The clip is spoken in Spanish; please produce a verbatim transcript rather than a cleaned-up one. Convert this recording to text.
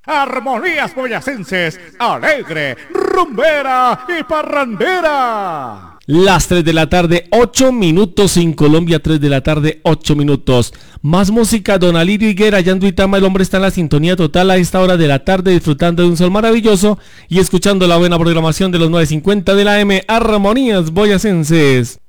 Armonías boyacenses, alegre, rumbera y parrandera. Las tres de la tarde, ocho minutos en Colombia, tres de la tarde, ocho minutos. Más música, don Alirio Higuera, Yandu Itama, el hombre está en la sintonía total a esta hora de la tarde, disfrutando de un sol maravilloso y escuchando la buena programación de los nueve cincuenta de la M, Armonías boyacenses.